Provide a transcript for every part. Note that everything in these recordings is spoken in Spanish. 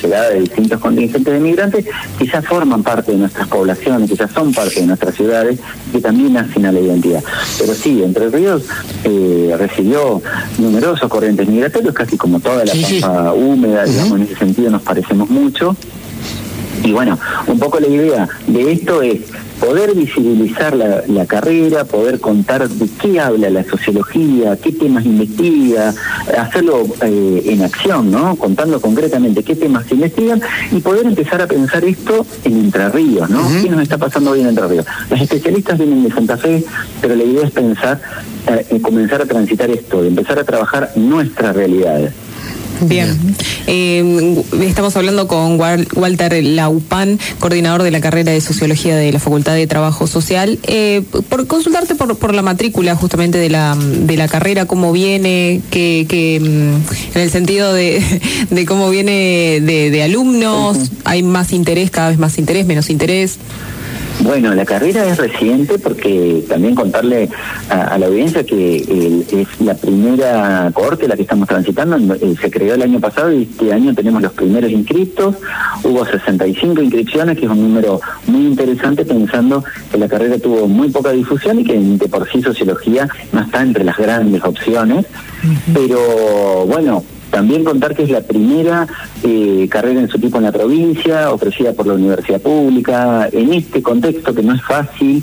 llegada de distintos contingentes de migrantes que ya forman parte de nuestras poblaciones, que ya son parte de nuestras ciudades, que también hacen a la identidad. Pero sí, Entre Ríos recibió numerosos corrientes migratorios, casi como toda la pampa húmeda, digamos, en ese sentido nos parecemos mucho. Y bueno, un poco la idea de esto es poder visibilizar la carrera, poder contar de qué habla la sociología, qué temas investiga, hacerlo en acción, ¿no? Contando concretamente qué temas se investigan y poder empezar a pensar esto en Entre Ríos, ¿no? ¿Qué nos está pasando hoy en Entre Ríos? Los especialistas vienen de Santa Fe, pero la idea es pensar, comenzar a transitar esto, de empezar a trabajar nuestras realidades. Bien, estamos hablando con Walter Laupán, coordinador de la carrera de Sociología de la Facultad de Trabajo Social. Por consultarte por la matrícula justamente de la carrera, cómo viene, en el sentido de cómo viene de alumnos, ¿hay más interés, cada vez más interés, menos interés? Bueno, la carrera es reciente porque también contarle a la audiencia que es la primera cohorte la que estamos transitando, se creó el año pasado y este año tenemos los primeros inscriptos, hubo 65 inscripciones, que es un número muy interesante pensando que la carrera tuvo muy poca difusión y que de por sí sociología no está entre las grandes opciones, pero bueno, también contar que es la primera carrera en su tipo en la provincia, ofrecida por la universidad pública, en este contexto que no es fácil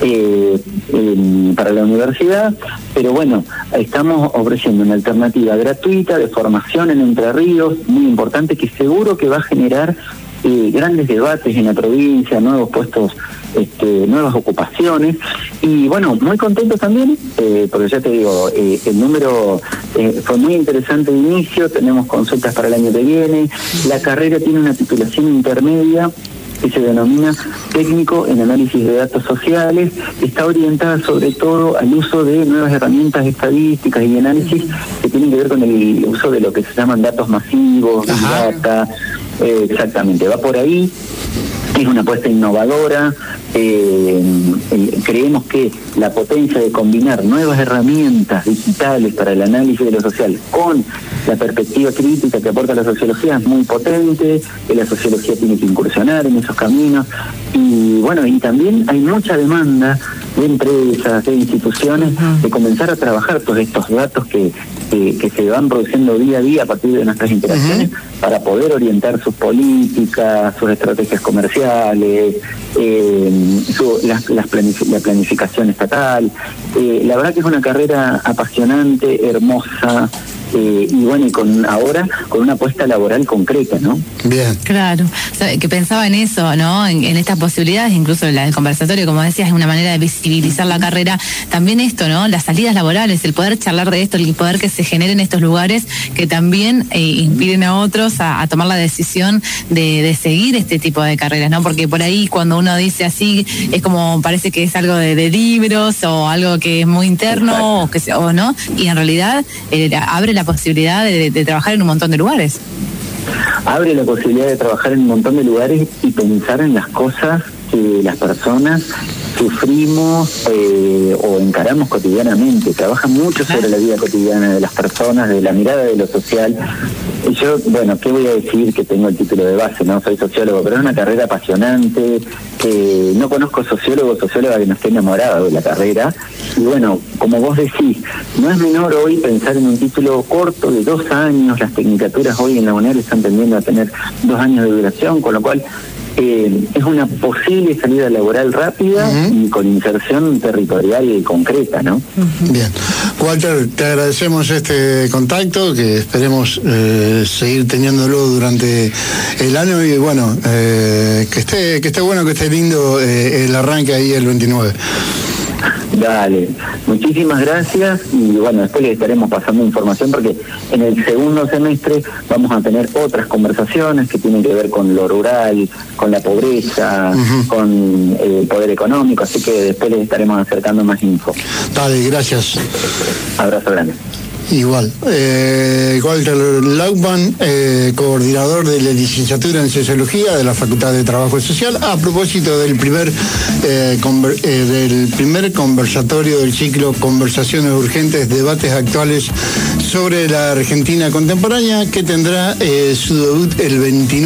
para la universidad, pero bueno, estamos ofreciendo una alternativa gratuita de formación en Entre Ríos, muy importante, que seguro que va a generar grandes debates en la provincia, nuevos puestos, nuevas ocupaciones, y bueno, muy contentos también, porque ya te digo, el número fue muy interesante de inicio, tenemos consultas para el año que viene, la carrera tiene una titulación intermedia que se denomina técnico en análisis de datos sociales, está orientada sobre todo al uso de nuevas herramientas estadísticas y análisis que tienen que ver con el uso de lo que se llaman datos masivos, data, exactamente, va por ahí. Es una apuesta innovadora, creemos que la potencia de combinar nuevas herramientas digitales para el análisis de lo social con la perspectiva crítica que aporta la sociología es muy potente, que la sociología tiene que incursionar en esos caminos, y bueno, y también hay mucha demanda de empresas, de instituciones, de comenzar a trabajar todos estos datos que se van produciendo día a día a partir de nuestras interacciones para poder orientar sus políticas, sus estrategias comerciales, la planificación estatal. La verdad que es una carrera apasionante, hermosa, y bueno, y ahora con una apuesta laboral concreta, ¿no? Bien. Claro, o sea, que pensaba en eso, ¿no? En estas posibilidades, incluso el conversatorio, como decías, es una manera de visibilizar la carrera. También esto, ¿no? Las salidas laborales, el poder charlar de esto, el poder que se generen estos lugares que también inspiren a otros a tomar la decisión de seguir este tipo de carreras, ¿no? Porque por ahí cuando uno dice así, es como parece que es algo de libros o algo que es muy interno o no, y en realidad abre la posibilidad de trabajar en un montón de lugares. Abre la posibilidad de trabajar en un montón de lugares y pensar en las cosas que las personas sufrimos o encaramos cotidianamente. Trabaja mucho sobre la vida cotidiana de las personas, de la mirada de lo social. Yo, bueno, ¿qué voy a decir? Que tengo el título de base, no soy sociólogo, pero es una carrera apasionante, no conozco socióloga que no esté enamorado de la carrera, y bueno, como vos decís, no es menor hoy pensar en un título corto de 2 años, las tecnicaturas hoy en la UNER están tendiendo a tener 2 años de duración, con lo cual es una posible salida laboral rápida y con inserción territorial y concreta, ¿no? Bien. Walter, te agradecemos este contacto, que esperemos seguir teniéndolo durante el año y bueno, que esté bueno, que esté lindo el arranque ahí el 29. Dale, muchísimas gracias y bueno, después les estaremos pasando información porque en el segundo semestre vamos a tener otras conversaciones que tienen que ver con lo rural, con la pobreza, con el poder económico, así que después les estaremos acercando más info. Dale, gracias. Abrazo grande. Igual. Walter Laupán, coordinador de la licenciatura en Sociología de la Facultad de Trabajo Social, a propósito del primer conversatorio del ciclo Conversaciones Urgentes, Debates Actuales sobre la Argentina Contemporánea, que tendrá su debut el 29